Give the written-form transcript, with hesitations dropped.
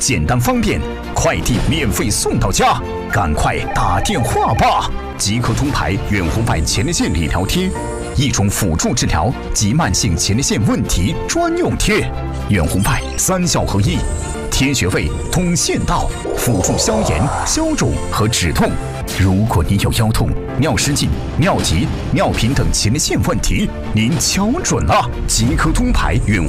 简单方便，快递免费送到家，赶快打电话吧！即刻通牌远红外前列腺理疗贴，一种辅助治疗及慢性前列腺问题专用贴，远红外3效合一，贴穴位通腺道，辅助消炎、消肿和止痛。如果您有腰痛、尿失禁、尿急、尿频等前列腺问题，您瞧准了！即刻通牌远